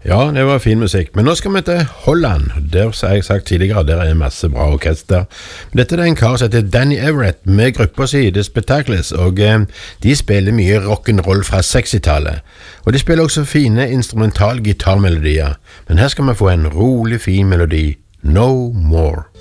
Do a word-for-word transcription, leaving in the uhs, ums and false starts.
Ja, det var fin musikk. Men nå skal vi til Holland. Der har jeg sagt tidligere, der er masse bra orkester. Dette er en kar som heter Danny Everett med gruppa si The Spectacles, og eh, de spiller mye rock'n'roll fra sekstitallet. Og de spiller også fine instrumental gitarmelodier. Men her skal vi få en rolig fin melodi. No More.